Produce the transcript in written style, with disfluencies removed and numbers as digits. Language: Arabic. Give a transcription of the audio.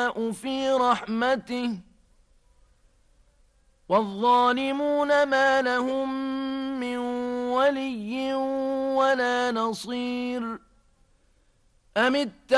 يشاء في رحمته والظالمون ما لهم من ولي ولا نصير